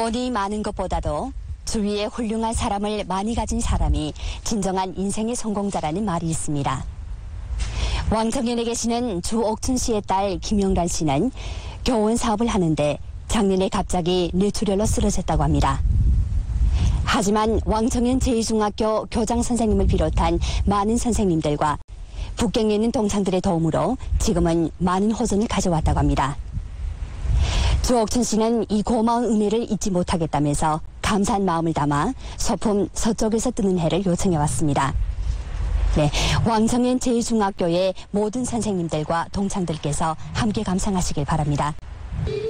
돈이 많은 것보다도 주위에 훌륭한 사람을 많이 가진 사람이 진정한 인생의 성공자라는 말이 있습니다. 왕정현에 계시는 주옥춘 씨의 딸 김영란 씨는 교원 사업을 하는데 작년에 갑자기 뇌출혈로 쓰러졌다고 합니다. 하지만 왕정현 제2중학교 교장 선생님을 비롯한 많은 선생님들과 북경에 있는 동창들의 도움으로 지금은 많은 호전을 가져왔다고 합니다. 주옥춘 씨는 이 고마운 은혜를 잊지 못하겠다면서 감사한 마음을 담아 소품 서쪽에서 뜨는 해를 요청해왔습니다. 네, 왕정현 제2중학교의 모든 선생님들과 동창들께서 함께 감상하시길 바랍니다.